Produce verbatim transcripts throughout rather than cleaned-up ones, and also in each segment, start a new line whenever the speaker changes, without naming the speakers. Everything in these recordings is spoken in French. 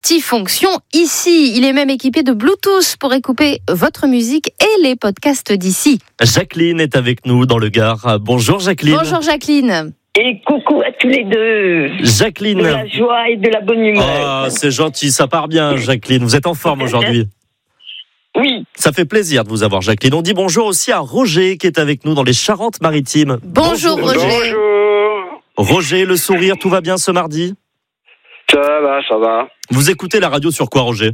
multifonction ici. Il est même équipé de Bluetooth pour écouter votre musique et les podcasts d'ici.
Jacqueline est avec nous dans le Gard. Bonjour Jacqueline.
Bonjour Jacqueline.
Et coucou à tous les deux.
Jacqueline.
De la joie et de la bonne humeur.
Ah, c'est gentil, ça part bien Jacqueline. Vous êtes en forme aujourd'hui?
Oui.
Ça fait plaisir de vous avoir Jacqueline. On dit bonjour aussi à Roger qui est avec nous dans les Charentes-Maritimes.
Bonjour, bonjour Roger.
Bonjour.
Roger, le sourire, tout va bien ce mardi?
Ça va, ça va.
Vous écoutez la radio sur quoi Roger?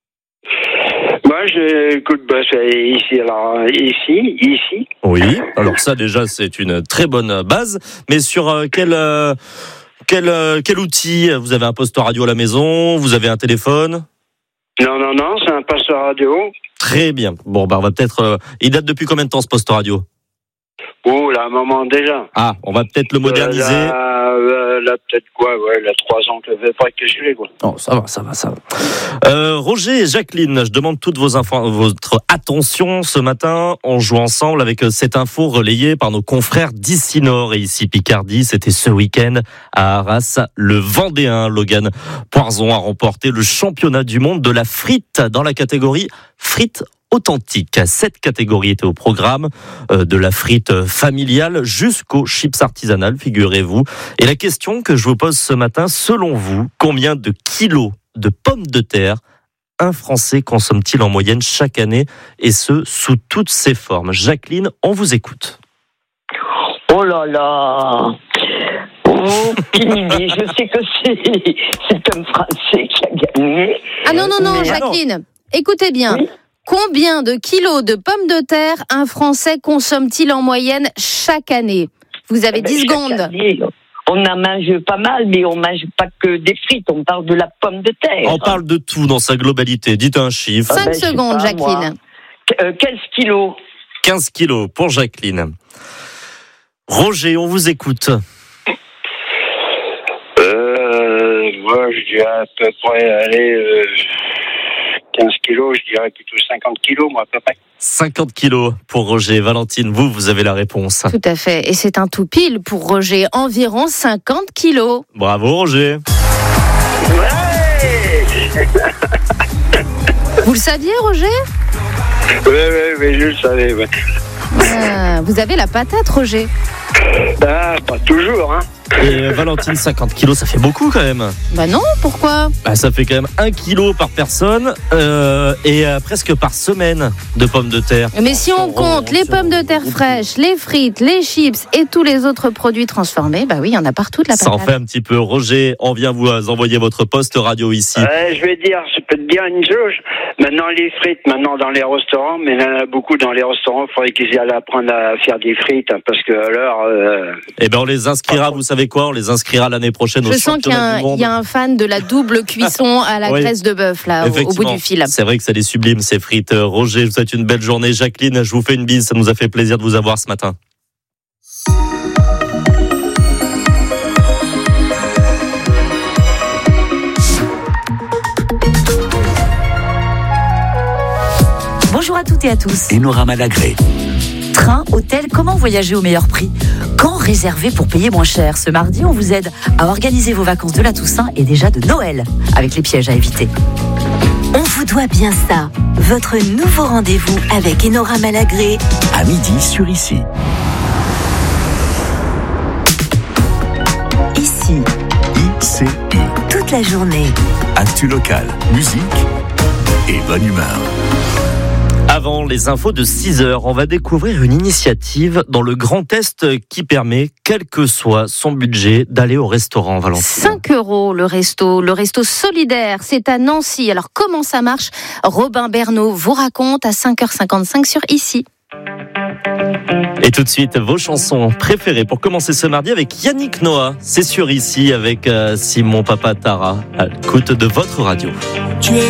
Moi, j'écoute bah, ici, alors ici, ici.
Oui, alors ça déjà c'est une très bonne base. Mais sur euh, quel, euh, quel, euh, quel outil? Vous avez un poste radio à la maison? Vous avez un téléphone?
Non, non, non, c'est un poste radio.
Très bien. Bon, bah on va peut-être... Euh, il date depuis combien de temps ce poste radio?
Oh, là, un moment déjà.
Ah, on va peut-être le moderniser.
Euh, là, euh, là, peut-être quoi, ouais, là, trois ans que je vais pas que je l'ai, quoi.
Non, ça va, ça va, ça va. Euh, Roger et Jacqueline, je demande toute vos infos, votre attention ce matin. On joue ensemble avec cette info relayée par nos confrères d'ici Nord et ici Picardie. C'était ce week-end à Arras. Le Vendéen Logan Poirzon a remporté le championnat du monde de la frite dans la catégorie frites authentique. Cette catégorie était au programme, euh, de la frite familiale jusqu'aux chips artisanales, figurez-vous. Et la question que je vous pose ce matin, selon vous, combien de kilos de pommes de terre un Français consomme-t-il en moyenne chaque année, et ce, sous toutes ses formes? Jacqueline, on vous écoute.
Oh là là. Aucune idée. Je sais que c'est, c'est un Français qui a gagné.
Ah non, non, non,
Mais
Jacqueline,
alors,
écoutez bien.
Oui.
Combien de kilos de pommes de terre un Français consomme-t-il en moyenne chaque année? Vous avez dix
chaque
secondes.
année, on en mange pas mal, mais on mange pas que des frites. On parle de la pomme de terre.
On parle de tout dans sa globalité. Dites un chiffre.
Ah
cinq
ben, je sais
secondes,
pas,
Jacqueline.
moi. Euh, quinze kilos.
quinze kilos pour Jacqueline. Roger, on vous écoute.
Euh, moi, je dirais à peu près, allez, euh, quinze kilos, je dirais plutôt cinquante kilos, moi, à peu près.
cinquante kilos pour Roger. Valentine, vous, vous avez la réponse.
Tout à fait. Et c'est un tout pile pour Roger. Environ cinquante kilos.
Bravo Roger.
Ouais.
Vous le saviez, Roger?
Oui, oui, oui, je le savais, ouais.
Ah, vous avez la patate, Roger.
Ah, pas toujours, hein.
Et Valentine, cinquante kilos, ça fait beaucoup quand même.
Bah non, pourquoi?
Bah, ça fait quand même un kilo par personne euh, et euh, presque par semaine de pommes de terre.
Mais si on compte les pommes de terre fraîches, les frites, les chips et tous les autres produits transformés, bah oui, il y en a partout de la
Ça en
patate.
fait un petit peu. Roger, on vient vous envoyer votre poste radio ici.
Ouais, je vais dire, je peux te dire une chose. Maintenant, les frites, maintenant dans les restaurants, mais il y en a beaucoup dans les restaurants, il faudrait qu'ils aillent apprendre à faire des frites, hein, parce que alors... Euh...
Eh ben, on les inscrira, vous savez quoi? On les inscrira l'année prochaine au
Je sens qu'il y, a
championnat
un,
du monde.
il y a un fan de la double cuisson à la
Oui.
graisse de bœuf, là, au, au bout
Effectivement.
du fil.
C'est vrai que ça les sublime, ces frites. Roger, je vous souhaite une belle journée. Jacqueline, je vous fais une bise. Ça nous a fait plaisir de vous avoir ce matin.
Bonjour à toutes et à tous.
Enora Malagré.
Train, hôtel, comment voyager au meilleur prix? Quand réserver pour payer moins cher? Ce mardi, on vous aide à organiser vos vacances de la Toussaint et déjà de Noël, avec les pièges à éviter.
On vous doit bien ça. Votre nouveau rendez-vous avec Enora Malagré.
À midi sur Ici.
Ici,
I C I.
toute la journée.
Actu locale, musique et bonne humeur.
Avant les infos de six heures, on va découvrir une initiative dans le Grand Est qui permet, quel que soit son budget, d'aller au restaurant, Valentine.
cinq euros le resto, le resto solidaire, c'est à Nancy. Alors comment ça marche? Robin Bernot vous raconte à cinq heures cinquante-cinq sur Ici.
Et tout de suite, vos chansons préférées pour commencer ce mardi avec Yannick Noah. C'est sur Ici avec euh, Simon Papa Tara. À l'écoute de votre radio.